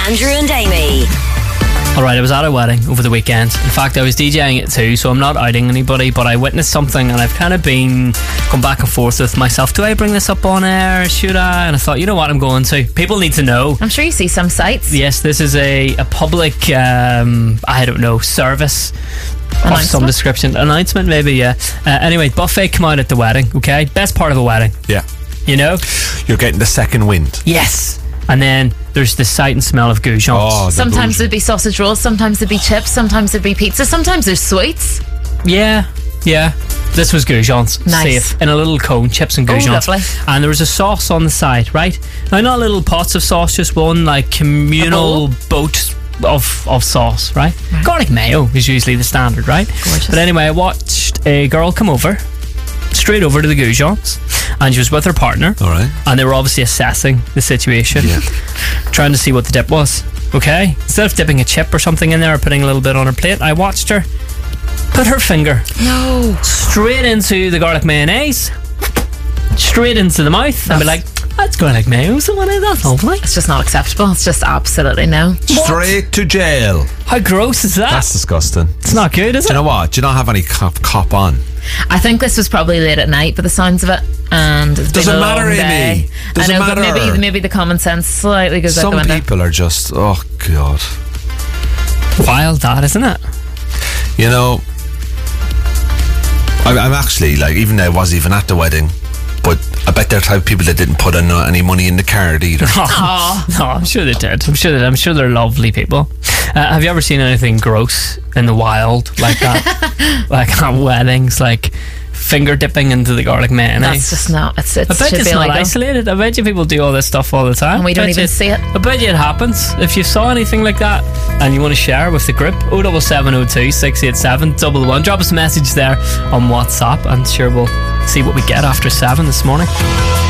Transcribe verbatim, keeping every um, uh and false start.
Andrew and Amy. Alright, I was at a wedding over the weekend. In fact, I was DJing it too, so I'm not outing anybody, but I witnessed something and I've kind of been going back and forth with myself. Do I bring this up on air? Should I? And I thought, you know what, I'm going to. People need to know. I'm sure you see some sites. Yes, this is a, a public, um, I don't know, service of some description. Announcement, maybe, yeah. Uh, anyway, buffet come out at the wedding, okay? Best part of a wedding. Yeah. You know? You're getting the second wind. Yes. And then there's the sight and smell of goujons. Oh, sometimes there'd be sausage rolls, sometimes there'd be chips, sometimes there'd be pizza, sometimes there's sweets. Yeah, yeah. This was goujons. Nice. Safe. In a little cone, chips and goujons. Oh, lovely. And there was a sauce on the side, right? Now, not little pots of sauce, just one like communal boat of, of sauce, right? right? Garlic mayo is usually the standard, right? Gorgeous. But anyway, I watched a girl come over, straight over to the goujons, and she was with her partner. All right. And they were obviously assessing the situation, Yeah. trying to see what the dip was. Okay? Instead of dipping a chip or something in there or putting a little bit on her plate, I watched her put her finger No. straight into the garlic mayonnaise, straight into the mouth, and be like, that's garlic mayo, so that's lovely. It's just not acceptable. It's just absolutely no. Straight to jail. How gross is that? That's disgusting. It's not good, is Do it? you know what? Do you not have any cop, cop on? I think this was probably late at night by the sounds of it, and it's Doesn't been a matter, long Amy. day. Doesn't I know, matter. but maybe maybe the common sense slightly goes out Some the window. people are just, oh God. Wild, that, isn't it? You know, I'm, I'm actually, like, even though I wasn't even at the wedding, but I bet there are type of people that didn't put in, uh, any money in the card either. Oh, no, I'm sure they did. I'm sure that I'm sure they're lovely people. Uh, have you ever seen anything gross in the wild like that? Like at weddings, like finger dipping into the garlic mayonnaise? That's just not. It's, it I bet should it's be not illegal. isolated. I bet you people do all this stuff all the time. And we don't Bet even you- see it. I bet you it happens. If you saw anything like that and you want to share with the group, oh double seven oh two six eight seven double one. Drop us a message there on WhatsApp, and sure we'll see what we get after seven this morning.